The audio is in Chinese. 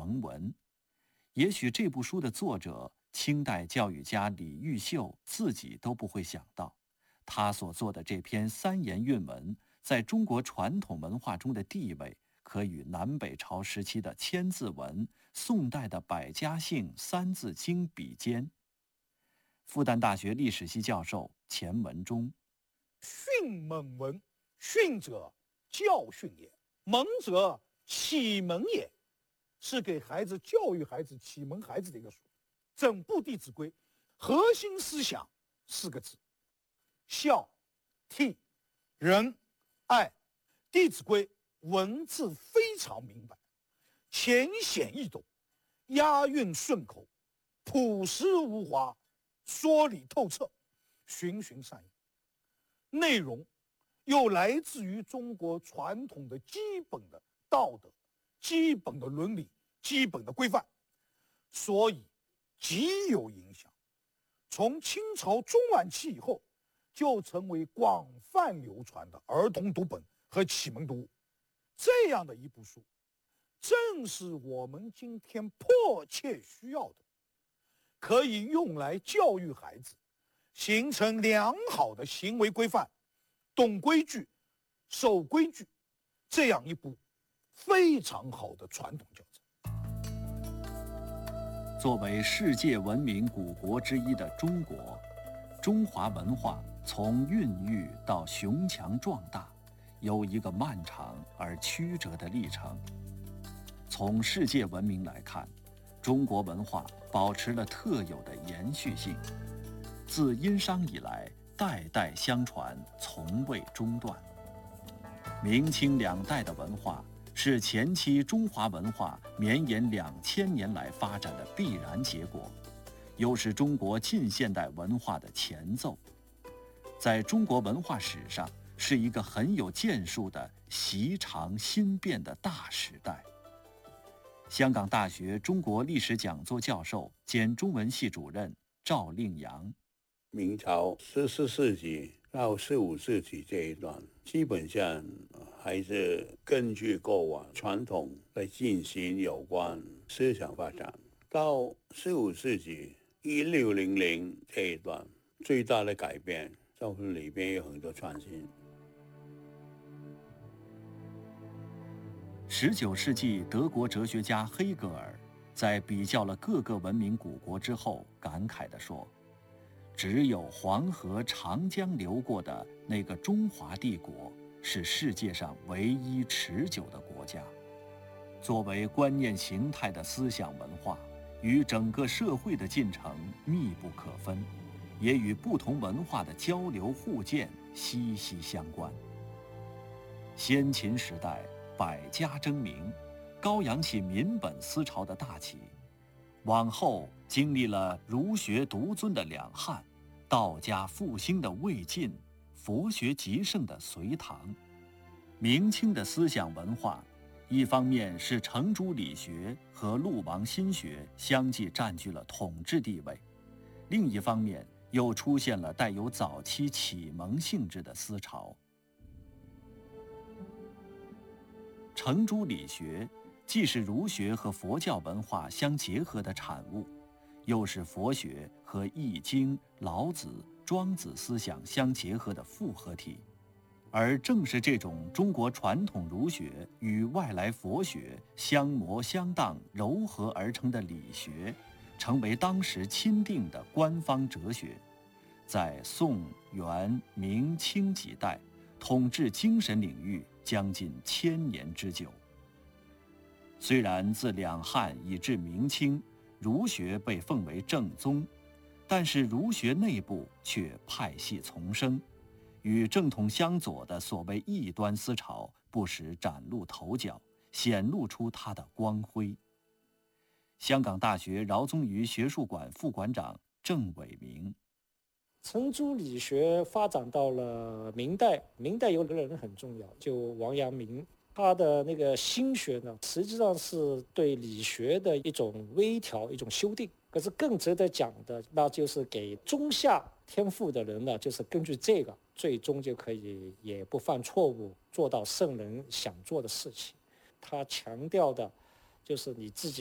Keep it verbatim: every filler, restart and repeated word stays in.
蒙文》。也许这部书的作者清代教育家李毓秀自己都不会想到，他所做的这篇三言韵文在中国传统文化中的地位，可与南北朝时期的千字文、宋代的百家姓、三字经比肩。复旦大学历史系教授钱文忠： 训蒙文，训者教训也，蒙者启蒙也，是给孩子教育孩子、启蒙孩子的一个书。整部《弟子规》核心思想四个字：孝、悌、仁、爱。《弟子规》文字非常明白，浅显易懂，押韵顺口，朴实无华，说理透彻，循循善诱。内容又来自于中国传统的基本的道德、基本的伦理、基本的规范，所以极有影响。从清朝中晚期以后，就成为广泛流传的儿童读本和启蒙读物。这样的一部书，正是我们今天迫切需要的，可以用来教育孩子，形成良好的行为规范，懂规矩、守规矩，这样一部非常好的传统教材。 作为世界文明古国之一的中国，中华文化从孕育到雄强壮大，有一个漫长而曲折的历程。从世界文明来看，中国文化保持了特有的延续性，自殷商以来，代代相传，从未中断。明清两代的文化是前期中华文化绵延两千年来发展的必然结果，又是中国近现代文化的前奏，在中国文化史上是一个很有建树的习常新变的大时代。香港大学中国历史讲座教授兼中文系主任赵令阳： 明朝十四世纪到十五世纪这一段，基本上还是根据过往传统来进行有关思想发展。到十五世纪一六零零这一段，最大的改变就是里边有很多创新。 十九世纪德国哲学家黑格尔在比较了各个文明古国之后，感慨地说：只有黄河、长江流过的那个中华帝国，是世界上唯一持久的国家。作为观念形态的思想文化，与整个社会的进程密不可分，也与不同文化的交流互鉴息息相关。先秦时代百家争鸣，高扬起民本思潮的大旗。往后经历了儒学独尊的两汉，道家复兴的魏晋，佛学极盛的隋唐。明清的思想文化，一方面是程朱理学和陆王心学相继占据了统治地位，另一方面又出现了带有早期启蒙性质的思潮。程朱理学既是儒学和佛教文化相结合的产物，又是佛学和易经、老子、庄子思想相结合的复合体。而正是这种中国传统儒学与外来佛学相磨相当、糅合而成的理学，成为当时钦定的官方哲学，在宋、元、明、清几代统治精神领域将近千年之久。虽然自两汉以至明清，儒学被奉为正宗，但是儒学内部却派系丛生，与正统相左的所谓异端思潮不时崭露头角，显露出它的光辉。香港大学饶宗颐学术馆副馆长郑伟明： 程朱理学发展到了明代，明代有个人很重要，就王阳明。他的那个心学呢，实际上是对理学的一种微调、一种修订。可是更值得讲的，那就是给中下天赋的人呢，就是根据这个，最终就可以也不犯错误，做到圣人想做的事情。他强调的，就是你自己